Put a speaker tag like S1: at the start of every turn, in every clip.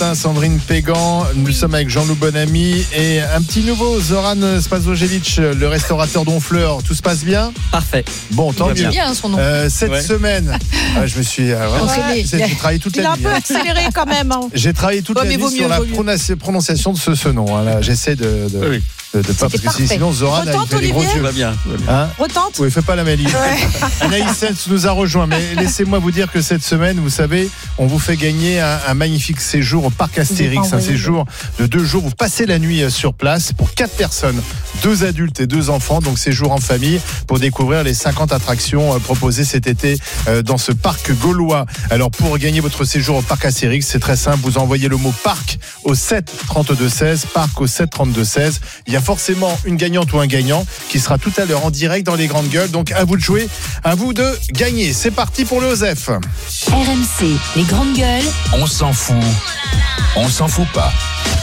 S1: matin, Sandrine Pégan. Nous sommes avec Jean-Loup Bonamy et un petit nouveau, Zoran Spasojevic, le restaurateur d'Honfleur. Tout se passe bien ?
S2: Parfait.
S1: Bon, tant mieux.
S3: C'est bien son nom.
S1: Cette semaine, je me suis j'ai travaillé toute la nuit.
S4: Il a un peu accéléré quand même.
S1: J'ai travaillé toute la nuit sur la prononciation de ce nom. Hein, là, j'essaie de pas, parce que sinon Zoran il fait des gros yeux.
S2: Va bien.
S1: Hein ?
S4: Retente.
S1: Oui, fais pas la Mélie. Anaïs Sens nous a rejoint, mais laissez-moi vous dire que cette semaine, vous savez, on vous fait gagner un magnifique séjour au parc Astérix, un séjour de 2 jours. Vous passez la nuit sur place pour 4 personnes, 2 adultes et 2 enfants, donc séjour en famille pour découvrir les 50 attractions proposées cet été dans ce parc gaulois. Alors pour gagner votre séjour au parc Astérix, c'est très simple, vous envoyez le mot parc au 7 32 16, parc au 7 32 16. Il y a forcément une gagnante ou un gagnant qui sera tout à l'heure en direct dans les grandes gueules. Donc à vous de jouer, à vous de gagner. C'est parti pour le OSEF.
S5: RMC, les grandes gueules.
S6: On s'en fout. On s'en fout pas.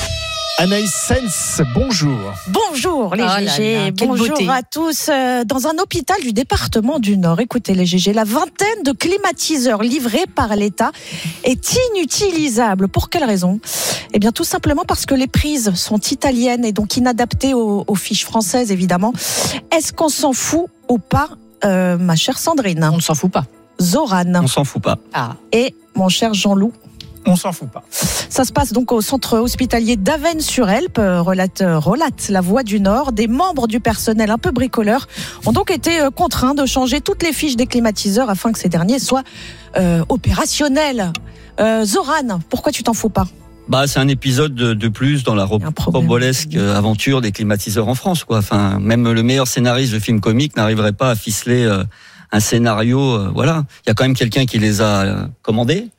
S1: Anaïs Sens, bonjour.
S4: Bonjour les GG,
S3: quelle
S4: bonjour
S3: beauté.
S4: à tous. Dans un hôpital du département du Nord, écoutez les GG, la vingtaine de climatiseurs livrés par l'État est inutilisable. Pour quelle raison ? Eh bien tout simplement parce que les prises sont italiennes et donc inadaptées aux fiches françaises évidemment. Est-ce qu'on s'en fout ou pas, ma chère Sandrine ?
S3: On ne s'en fout pas.
S4: Zoran
S2: On s'en fout pas.
S4: et mon cher Jean-Loup.
S7: On s'en fout pas.
S4: Ça se passe donc au centre hospitalier d'Avesnes-sur-Helpe, relate La Voix du Nord. Des membres du personnel un peu bricoleurs ont donc été contraints de changer toutes les fiches des climatiseurs afin que ces derniers soient opérationnels. Zoran, pourquoi tu t'en fous pas ?
S2: C'est un épisode de plus dans la rocambolesque aventure des climatiseurs en France, quoi. Enfin, même le meilleur scénariste de film comique n'arriverait pas à ficeler un scénario. Voilà, il y a quand même quelqu'un qui les a commandés.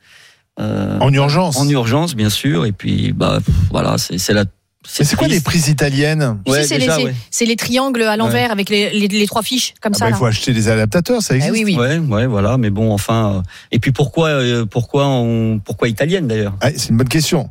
S1: En urgence.
S2: En urgence, bien sûr. Et puis, voilà, c'est la.
S1: Mais c'est quoi les prises italiennes ?
S2: Ouais,
S3: c'est les triangles à l'envers avec les 3 fiches comme ça.
S1: Il faut acheter des adaptateurs, ça existe.
S3: Oui.
S2: Ouais, voilà. Mais bon, enfin. Et puis pourquoi italienne d'ailleurs ?
S1: C'est une bonne question.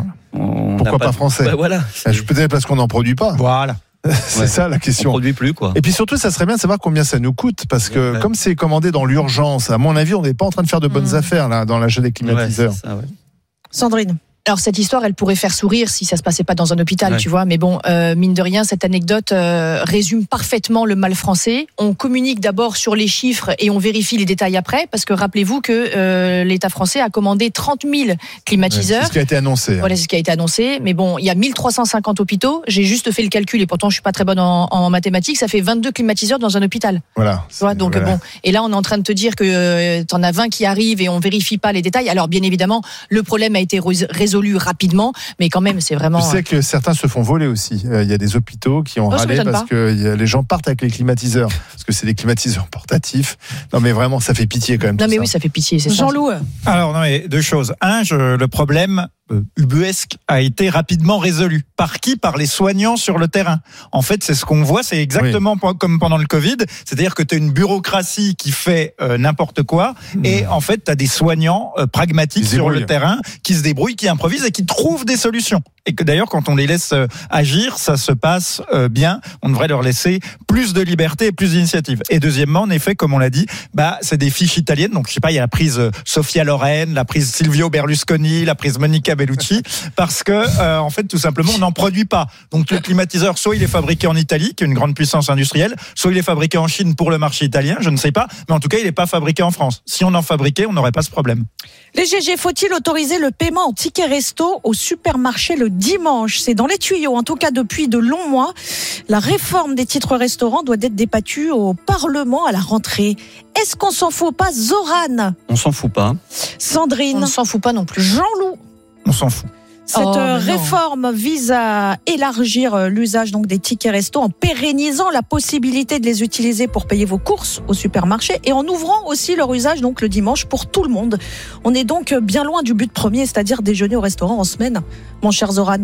S1: Pourquoi pas français ?
S2: Voilà.
S1: Peut-être parce qu'on n'en produit pas.
S7: Voilà.
S1: C'est ça la question.
S2: On produit plus, quoi.
S1: Et puis surtout, ça serait bien de savoir combien ça nous coûte, parce que comme c'est commandé dans l'urgence, à mon avis, on n'est pas en train de faire de bonnes affaires là dans l'achat des climatiseurs.
S2: Ouais, c'est ça, ouais.
S4: Sandrine.
S3: Alors cette histoire, elle pourrait faire sourire si ça se passait pas dans un hôpital,
S2: Ouais.
S3: tu vois. Mais bon, mine de rien, cette anecdote résume parfaitement le mal français. On communique d'abord sur les chiffres et on vérifie les détails après, parce que rappelez-vous que l'État français a commandé 30 000 climatiseurs.
S1: C'est ce qui a été annoncé.
S3: Voilà, c'est ce qui a été annoncé. Mais bon, il y a 1350 hôpitaux. J'ai juste fait le calcul et pourtant je suis pas très bonne en mathématiques. Ça fait 22 climatiseurs dans un hôpital.
S1: Voilà.
S3: Tu vois, donc bon. Et là, on est en train de te dire que t'en as 20 qui arrivent et on vérifie pas les détails. Alors bien évidemment, le problème a été résolu rapidement, mais quand même, c'est vraiment.
S1: Je sais que certains se font voler aussi. Il y a des hôpitaux qui ont râlé parce que les gens partent avec les climatiseurs, parce que c'est des climatiseurs portatifs. Non, mais vraiment, ça fait pitié quand même.
S3: Non, mais
S1: ça.
S3: oui, ça fait pitié. C'est
S4: Jean-Loup.
S7: Alors, non, mais 2 choses. Le problème ubuesque a été rapidement résolu. Par qui ? Par les soignants sur le terrain. En fait, c'est ce qu'on voit, c'est exactement comme pendant le Covid, c'est-à-dire que tu as une bureaucratie qui fait n'importe quoi, et en fait, tu as des soignants pragmatiques sur le terrain qui se débrouillent, qui improvisent et qui trouvent des solutions. Et que d'ailleurs, quand on les laisse agir, ça se passe bien. On devrait leur laisser plus de liberté et plus d'initiative. Et deuxièmement, en effet, comme on l'a dit, c'est des fiches italiennes. Donc, je sais pas, il y a la prise Sofia Loren, la prise Silvio Berlusconi, la prise Monica Bellucci, parce que en fait, tout simplement, on n'en produit pas. Donc, le climatiseur, soit il est fabriqué en Italie, qui est une grande puissance industrielle, soit il est fabriqué en Chine pour le marché italien, je ne sais pas, mais en tout cas, il n'est pas fabriqué en France. Si on en fabriquait, on n'aurait pas ce problème.
S4: Les GG, faut-il autoriser le paiement en ticket resto au supermarché le dimanche ? C'est dans les tuyaux, en tout cas depuis de longs mois. La réforme des titres restaurants doit être débattue au Parlement à la rentrée. Est-ce qu'on s'en fout pas, Zoran ?
S2: On s'en fout pas.
S4: Sandrine.
S3: On ne s'en fout pas non plus.
S4: Jean-Loup.
S7: On s'en fout.
S4: Cette réforme vise à élargir l'usage donc des tickets resto en pérennisant la possibilité de les utiliser pour payer vos courses au supermarché et en ouvrant aussi leur usage donc le dimanche pour tout le monde. On est donc bien loin du but premier, c'est-à-dire déjeuner au restaurant en semaine, mon cher Zoran.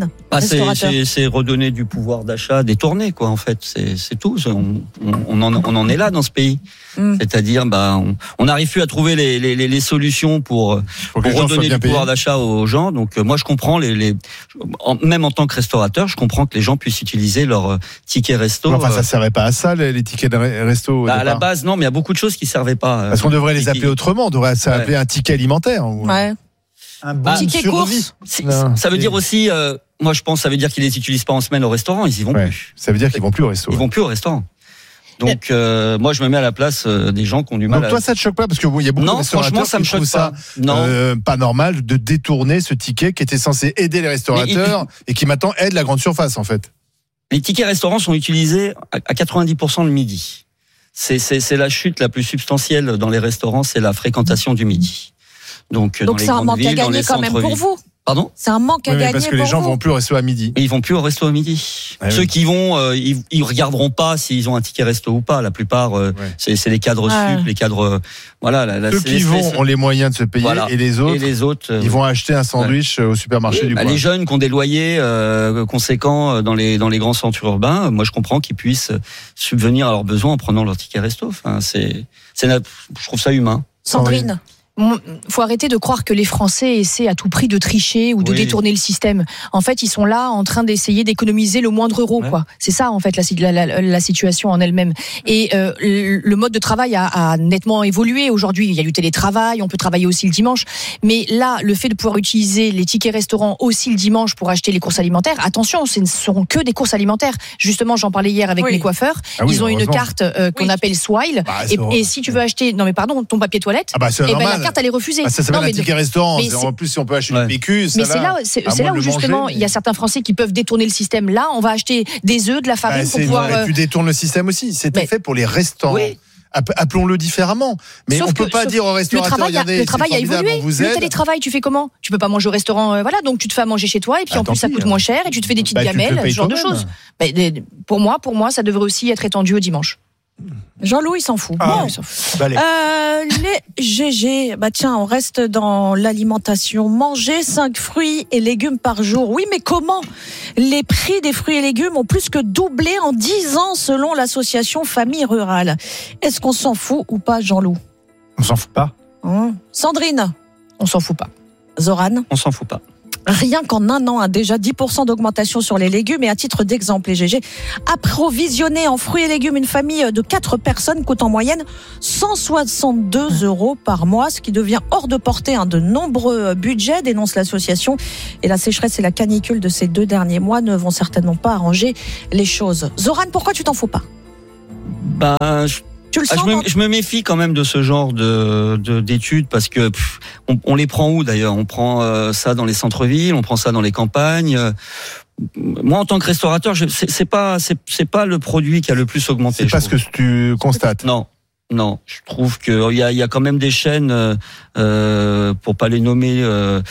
S2: C'est redonner du pouvoir d'achat détourné, quoi, en fait. C'est tout. On en est là dans ce pays. C'est-à-dire, on n'arrive plus à trouver les solutions pour redonner du pouvoir d'achat aux gens. Donc, moi, je comprends même en tant que restaurateur, je comprends que les gens puissent utiliser leur ticket resto.
S1: Enfin, ça servait pas à ça, les tickets de resto.
S2: À la base, non, mais il y a beaucoup de choses qui servaient pas.
S1: Parce qu'on devrait les appeler autrement. On devrait s'appeler un ticket alimentaire.
S4: Ouais.
S7: Un bon
S4: ticket
S7: survie.
S2: Ça veut dire aussi, moi je pense, ça veut dire qu'ils les utilisent pas en semaine au restaurant, ils y vont plus.
S1: Ça veut dire qu'ils vont plus au resto.
S2: Ils vont plus au restaurant. Donc moi je me mets à la place des gens qui ont du mal.
S1: Donc toi ça te choque pas parce que il y a beaucoup de restaurateurs
S2: ça me
S1: qui trouvent
S2: choque
S1: ça pas normal de détourner ce ticket qui était censé aider les restaurateurs et qui maintenant aide la grande surface en fait.
S2: Les tickets restaurants sont utilisés à 90% le midi. C'est la chute la plus substantielle dans les restaurants, c'est la fréquentation du midi. Donc dans les
S4: c'est un
S2: grandes
S4: manque à
S2: villes, dans
S4: gagner
S2: les
S4: quand même pour
S2: centres-villes.
S4: vous.
S2: Pardon ?
S4: C'est un manque à gagner
S1: parce que les gens vont plus au resto à midi.
S2: Et ils vont plus au resto à midi.
S1: Ouais,
S2: Ceux qui vont, ils regarderont pas s'ils ont un ticket resto ou pas. La plupart, c'est les cadres sup, les cadres, voilà.
S1: Ceux qui vont ont les moyens de se payer et les autres, ils vont acheter un sandwich au supermarché du coin.
S2: Les jeunes qui ont des loyers conséquents dans les grands centres urbains, moi je comprends qu'ils puissent subvenir à leurs besoins en prenant leur ticket resto. Enfin, je trouve ça humain.
S4: Sandrine.
S3: Faut arrêter de croire que les Français essaient à tout prix de tricher ou de détourner le système. En fait, ils sont là en train d'essayer d'économiser le moindre euro, quoi. C'est ça, en fait, la situation en elle-même. Et le mode de travail a nettement évolué. Aujourd'hui, il y a du télétravail, on peut travailler aussi le dimanche. Mais là, le fait de pouvoir utiliser les tickets restaurants aussi le dimanche pour acheter les courses alimentaires, attention, ce ne seront que des courses alimentaires. Justement, j'en parlais hier avec mes coiffeurs. Ils ont une carte qu'on appelle Swile. Et si tu veux acheter, non mais pardon, ton papier toilette, la carte elle est refusée.
S1: Ça s'appelle un ticket restaurant. En plus, si on peut acheter le PQ,
S3: mais c'est là où justement il y a certains Français qui peuvent détourner le système. Là, on va acheter des œufs, de la farine pour pouvoir.
S1: Tu détournes le système aussi. C'était fait pour les restaurants. Appelons-le différemment. Mais on peut pas dire au restaurateur, regardez,
S3: le travail a évolué. Le télétravail, tu fais comment ? Tu peux pas manger au restaurant, donc tu te fais à manger chez toi et puis en plus ça coûte moins cher et tu te fais des petites gamelles, ce genre de choses. Pour moi, ça devrait aussi être étendu au dimanche.
S4: Jean-Louis s'en fout. Les GG, tiens, on reste dans l'alimentation. Manger 5 fruits et légumes par jour. Oui, mais comment ? Les prix des fruits et légumes ont plus que doublé en 10 ans selon l'association Famille Rurale. Est-ce qu'on s'en fout ou pas, Jean-Loup ?
S7: On s'en fout pas.
S4: Sandrine ?
S3: On s'en fout pas.
S4: Zoran ?
S2: On s'en fout pas.
S4: Rien qu'en un an, déjà 10% d'augmentation sur les légumes. Et à titre d'exemple, les GG, approvisionner en fruits et légumes une famille de 4 personnes coûte en moyenne 162 € par mois, ce qui devient hors de portée de nombreux budgets, dénonce l'association. Et la sécheresse et la canicule de ces 2 derniers mois ne vont certainement pas arranger les choses. Zoran, pourquoi tu t'en fous pas ? Tu le sens,
S2: je me méfie quand même de ce genre d'études parce que on les prend où d'ailleurs ? On prend ça dans les centres-villes, on prend ça dans les campagnes. Moi, en tant que restaurateur, c'est pas le produit qui a le plus augmenté.
S1: C'est pas ce que tu constates.
S2: Non, je trouve que il y a quand même des chaînes, pour pas les nommer,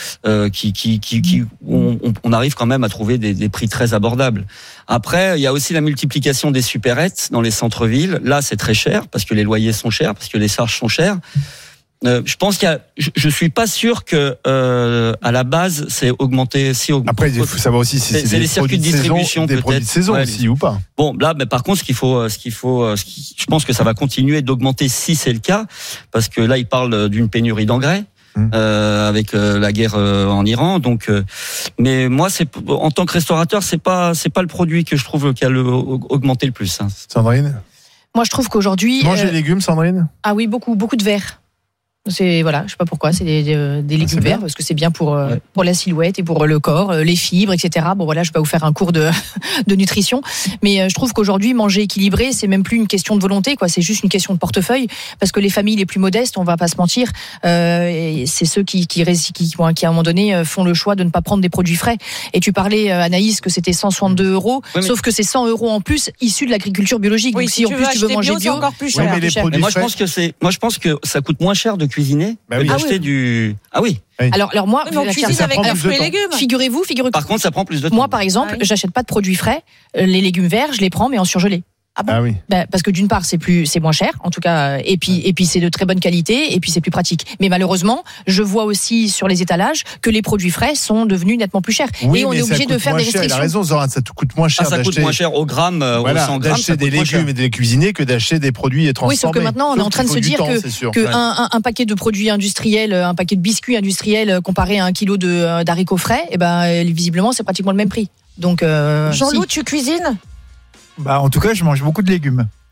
S2: on arrive quand même à trouver des prix très abordables. Après, il y a aussi la multiplication des supérettes dans les centres-villes. Là, c'est très cher parce que les loyers sont chers, parce que les charges sont chères. Je pense je suis pas sûr que à la base c'est augmenté
S1: Après, il faut savoir aussi si c'est
S2: les circuits de distribution,
S1: des produits de saison aussi ou pas.
S2: Bon, là, mais par contre, je pense que ça va continuer d'augmenter si c'est le cas, parce que là, il parle d'une pénurie d'engrais. Avec la guerre en Iran, donc mais moi en tant que restaurateur c'est pas le produit que je trouve qui a augmenté le plus.
S1: Sandrine,
S3: moi je trouve qu'aujourd'hui
S1: manger les légumes, Sandrine.
S3: Ah oui, beaucoup de verre. C'est je sais pas pourquoi, c'est des légumes verts parce que c'est bien pour la silhouette et pour le corps, les fibres, etc. Bon voilà, je vais pas vous faire un cours de nutrition, mais je trouve qu'aujourd'hui manger équilibré, c'est même plus une question de volonté, quoi. C'est juste une question de portefeuille, parce que les familles les plus modestes, on va pas se mentir, et c'est ceux qui à un moment donné font le choix de ne pas prendre des produits frais. Et tu parlais, Anaïs, que c'était 162 €, sauf que c'est 100 € en plus issus de l'agriculture biologique. Donc si en plus tu veux manger bio,
S4: encore plus cher.
S3: Mais
S2: moi je pense que ça coûte moins cher de cuisiner que d'acheter du. Ah oui.
S3: Alors moi,
S4: on cuisine avec leurs fruits et légumes.
S3: Figurez-vous.
S2: Par contre, ça prend plus de temps.
S3: Moi, par exemple, j'achète pas de produits frais. Les légumes verts, je les prends, mais en surgelé.
S4: Ah bon?
S1: Ah oui.
S3: Parce que d'une part, c'est moins cher, en tout cas, et puis c'est de très bonne qualité, et puis c'est plus pratique. Mais malheureusement, je vois aussi sur les étalages que les produits frais sont devenus nettement plus chers.
S1: Oui,
S3: et on est obligé de faire des restrictions.
S1: Il a raison, Zoran, ça te coûte moins cher
S2: ça coûte moins cher au gramme, au 100 grammes.
S1: D'acheter des légumes et de les cuisiner que d'acheter des produits transformés.
S3: Oui, sauf que maintenant, on est en train de se dire que un paquet de produits industriels, un paquet de biscuits industriels comparé à 1 kilo d'haricots frais, visiblement, c'est pratiquement le même prix. Donc,
S4: Jean-Loup, tu cuisines?
S7: En tout cas, je mange beaucoup de légumes.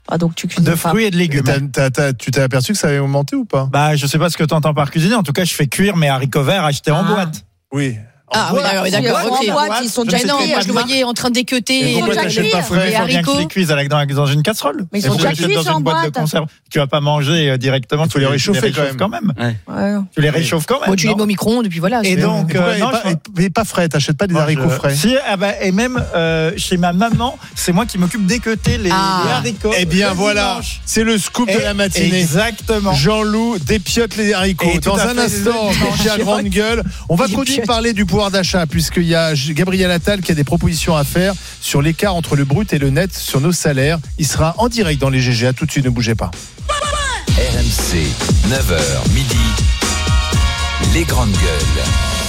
S4: Ah, donc tu cuisines
S7: De
S4: pas.
S7: fruits et de légumes.
S1: Tu t'es aperçu que ça avait augmenté ou pas?
S7: Bah, je sais pas ce que tu entends par cuisiner. En tout cas, je fais cuire mes haricots verts achetés en boîte.
S1: Oui.
S3: Ah oui, d'accord,
S4: En
S3: ok.
S4: boîte, ils sont déjà
S3: Mais non, moi je le
S7: pas.
S3: voyais en train d'équeuter
S1: Et pourquoi t'achètes pas frais?
S3: les
S7: Il faut bien que je
S3: haricots.
S7: les cuise dans une casserole.
S4: Mais ils
S7: Et
S4: sont
S7: pourquoi
S4: déjà
S7: je les
S4: cuits
S7: dans
S4: en
S7: une boîte de
S4: boîte.
S7: conserve. Tu vas pas manger directement.
S1: Faut les réchauffer
S7: réchauffes quand même.
S4: Ouais.
S7: Tu les réchauffes quand même.
S3: Bon, tu les
S7: non
S3: mets au micro-ondes et puis voilà.
S7: Et
S3: c'est-
S7: donc, non,
S1: mais pas frais, t'achètes pas des
S7: Moi,
S1: haricots frais.
S7: Si, et même chez ma maman, c'est moi qui m'occupe d'équeuter les haricots.
S1: Eh bien
S7: le
S1: voilà,
S7: dimanche.
S1: c'est le scoop de la matinée.
S7: Exactement.
S1: Jean-Loup dépiote les haricots.
S7: Et tout
S1: Dans
S7: à
S1: un
S7: fait,
S1: instant,
S7: le dimanche.
S1: à grande gueule, on va
S3: Les
S1: continuer de
S3: piottes.
S1: parler du pouvoir d'achat, puisqu'il y a Gabriel Attal qui a des propositions à faire sur l'écart entre le brut et le net sur nos salaires. Il sera en direct dans les GG. À tout de suite, ne bougez pas.
S6: RMC, 9h midi. Les grandes gueules.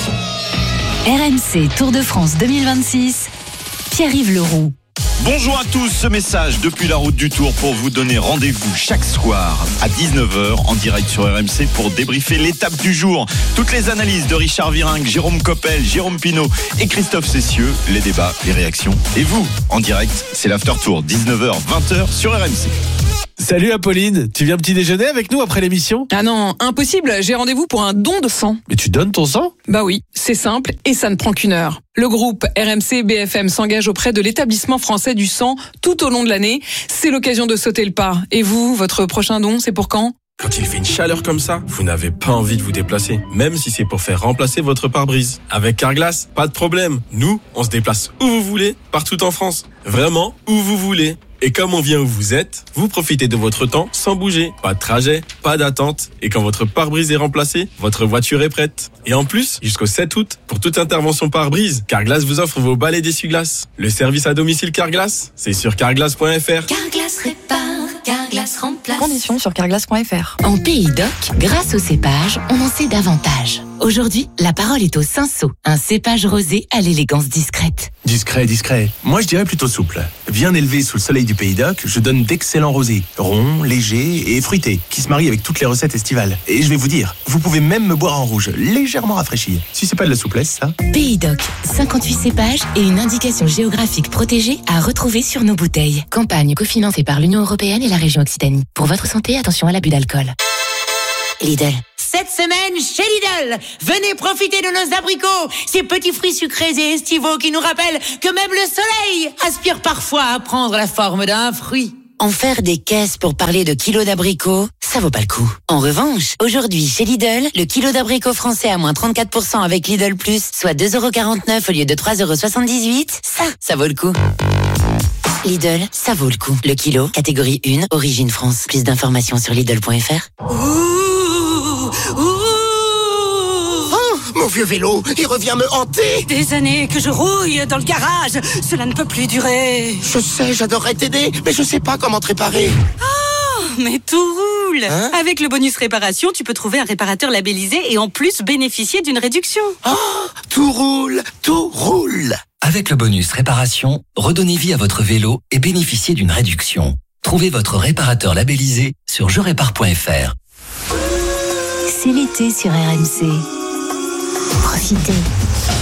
S5: RMC Tour de France 2026. Pierre-Yves Leroux.
S8: Bonjour à tous, ce message depuis la route du Tour pour vous donner rendez-vous chaque soir à 19h en direct sur RMC pour débriefer l'étape du jour. Toutes les analyses de Richard Virenque, Jérôme Coppel, Jérôme Pinault et Christophe Cessieux, les débats, les réactions. Et vous, en direct, c'est l'After Tour, 19h, 20h sur RMC.
S9: Salut Apolline, tu viens petit déjeuner avec nous après l'émission?
S10: Ah non, impossible, j'ai rendez-vous pour un don de sang.
S9: Mais tu donnes ton sang?
S10: Bah oui, c'est simple et ça ne prend qu'une heure. Le groupe RMC BFM s'engage auprès de l'établissement français du sang tout au long de l'année. C'est l'occasion de sauter le pas. Et vous, votre prochain don, c'est pour quand ?
S11: Quand il fait une chaleur comme ça, vous n'avez pas envie de vous déplacer, même si c'est pour faire remplacer votre pare-brise. Avec Carglass, pas de problème. Nous, on se déplace où vous voulez, partout en France. Vraiment, où vous voulez. Et comme on vient où vous êtes, vous profitez de votre temps sans bouger. Pas de trajet, pas d'attente. Et quand votre pare-brise est remplacé, votre voiture est prête. Et en plus, jusqu'au 7 août, pour toute intervention pare-brise, Carglass vous offre vos balais d'essuie-glace. Le service à domicile Carglass, c'est sur carglass.fr.
S5: Carglass répare, Carglass remplace.
S10: Conditions sur carglass.fr.
S5: En Pays d'Oc, grâce au cépage, on en sait davantage. Aujourd'hui, la parole est au Cinsault, un cépage rosé à l'élégance discrète.
S9: Discret. Moi je dirais plutôt souple. Bien élevé sous le soleil du Pays d'Oc, je donne d'excellents rosés, ronds, légers et fruités, qui se marient avec toutes les recettes estivales. Et je vais vous dire, vous pouvez même me boire en rouge, légèrement rafraîchi. Si c'est pas de la souplesse, ça.
S5: Pays d'Oc, 58 cépages et une indication géographique protégée à retrouver sur nos bouteilles. Campagne cofinancée par l'Union européenne et la région Occitanie. Pour votre santé, attention à l'abus d'alcool. Lidl.
S12: Cette semaine, chez Lidl, venez profiter de nos abricots, ces petits fruits sucrés et estivaux qui nous rappellent que même le soleil aspire parfois à prendre la forme d'un fruit.
S13: En faire des caisses pour parler de kilos d'abricots, ça vaut pas le coup. En revanche, aujourd'hui, chez Lidl, le kilo d'abricots français à moins 34% avec Lidl+, soit 2,49€ au lieu de 3,78€, ça vaut le coup. Lidl, ça vaut le coup. Le kilo, catégorie 1, origine France. Plus d'informations sur Lidl.fr.
S14: Mon vieux vélo, il revient me hanter.
S15: Des années que je rouille dans le garage, cela ne peut plus durer.
S14: Je sais, j'adorerais t'aider, mais je sais pas comment te réparer.
S15: Oh, mais tout roule. Avec le bonus réparation, tu peux trouver un réparateur labellisé et en plus bénéficier d'une réduction.
S14: Oh, tout roule, tout roule.
S16: Avec le bonus réparation, redonnez vie à votre vélo et bénéficiez d'une réduction. Trouvez votre réparateur labellisé sur jerépare.fr.
S5: C'est l'été sur RMC. Profitez.